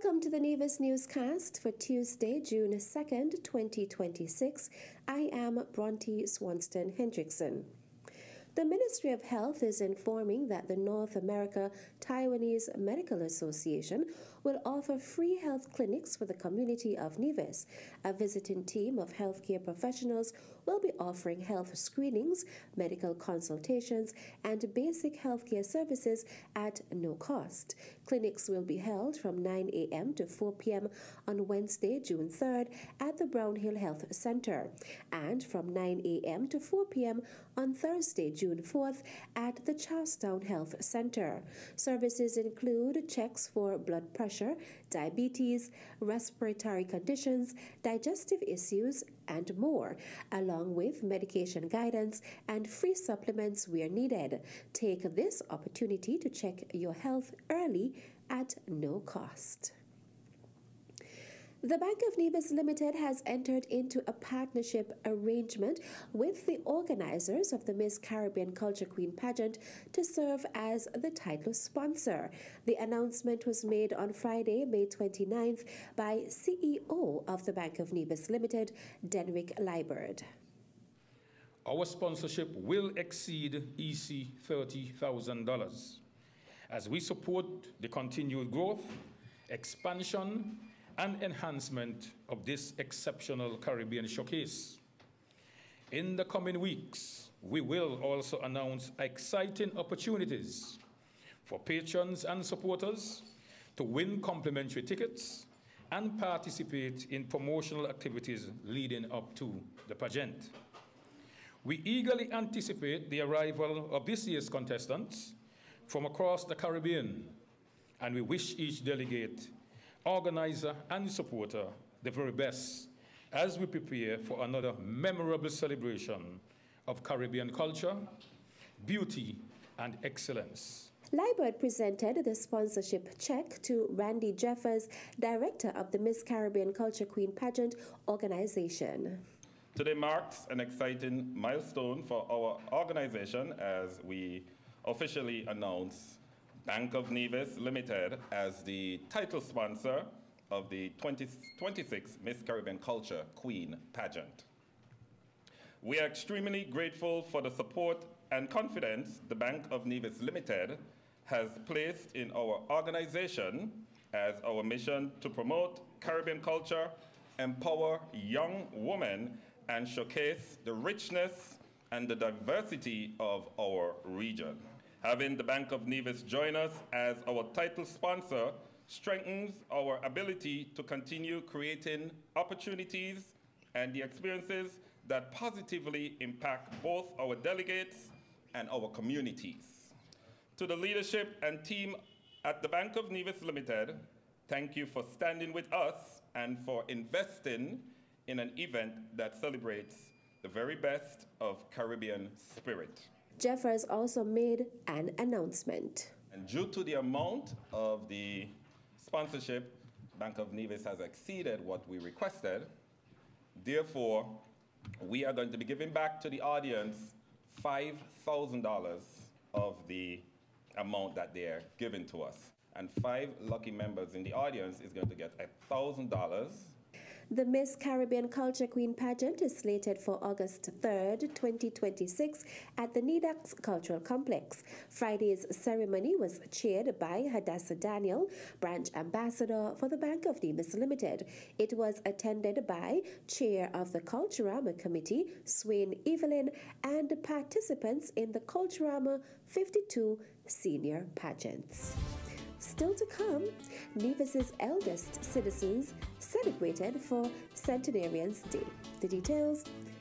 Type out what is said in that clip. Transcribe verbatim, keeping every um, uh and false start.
Welcome to the Nevis Newscast for Tuesday, June second, twenty twenty-six. I am Bronte Swanston Hendrickson. The Ministry of Health is informing that the North America Taiwanese Medical Association will offer free health clinics for the community of Nevis. A visiting team of healthcare professionals will be offering health screenings, medical consultations, and basic healthcare services at no cost. Clinics will be held from nine a.m. to four p.m. on Wednesday, June third at the Brownhill Health Center, and from nine a.m. to four p.m. on Thursday, June fourth at the Charlestown Health Center. Services include checks for blood pressure, diabetes, respiratory conditions, digestive issues, and more, along with medication guidance and free supplements where needed. Take this opportunity to check your health early at no cost. The Bank of Nevis Limited has entered into a partnership arrangement with the organizers of the Miss Caribbean Culture Queen pageant to serve as the title sponsor. The announcement was made on Friday, May twenty-ninth, by C E O of the Bank of Nevis Limited, Denrick Liburd. Our sponsorship will exceed E C thirty thousand dollars as we support the continued growth, expansion, and enhancement of this exceptional Caribbean showcase. In the coming weeks, we will also announce exciting opportunities for patrons and supporters to win complimentary tickets and participate in promotional activities leading up to the pageant. We eagerly anticipate the arrival of this year's contestants from across the Caribbean, and we wish each delegate, organizer, and supporter the very best as we prepare for another memorable celebration of Caribbean culture, beauty, and excellence. Liburd presented the sponsorship check to Randy Jeffers, director of the Miss Caribbean Culture Queen pageant organization. Today marks an exciting milestone for our organization as we officially announce Bank of Nevis Limited as the title sponsor of the twenty twenty-six Miss Caribbean Culture Queen pageant. We are extremely grateful for the support and confidence the Bank of Nevis Limited has placed in our organization as our mission to promote Caribbean culture, empower young women, and showcase the richness and the diversity of our region. Having the Bank of Nevis join us as our title sponsor strengthens our ability to continue creating opportunities and the experiences that positively impact both our delegates and our communities. To the leadership and team at the Bank of Nevis Limited, thank you for standing with us and for investing in an event that celebrates the very best of Caribbean spirit. Jeffers also made an announcement. And due to the amount of the sponsorship, Bank of Nevis has exceeded what we requested. Therefore, we are going to be giving back to the audience five thousand dollars of the amount that they're giving to us. And five lucky members in the audience is going to get one thousand dollars. The Miss Caribbean Culture Queen pageant is slated for August third, twenty twenty-six at the Nidax Cultural Complex. Friday's ceremony was chaired by Hadassah Daniel, Branch Ambassador for the Bank of Nevis Limited. It was attended by Chair of the Culturama Committee, Swain Evelyn, and participants in the Culturama fifty-two Senior Pageants. Still to come, Nevis's eldest citizens celebrated for Centenarians Day. The details